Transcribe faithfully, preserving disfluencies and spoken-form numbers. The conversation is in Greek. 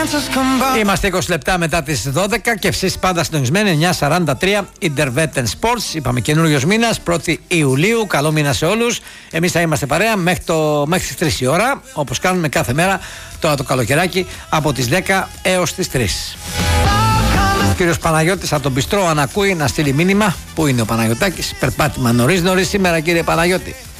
Είμαστε είκοσι λεπτά μετά τις δώδεκα και εσείς πάντα συντονισμένοι εννιά σαράντα τρία Intervetten Sports. Είπαμε καινούριος μήνας, πρώτη Ιουλίου. Καλό μήνα σε όλους. Εμείς θα είμαστε παρέα μέχρι, το, μέχρι τις τρεις η ώρα, όπως κάνουμε κάθε μέρα τώρα το καλοκαιράκι από τις δέκα έως τις τρεις. Ο κύριος Παναγιώτης από τον Πιστρό αν ακούει να στείλει μήνυμα. Πού είναι ο Παναγιωτάκης? Περπάτημα νωρίς νωρίς σήμερα, κύριε Παναγιώτη.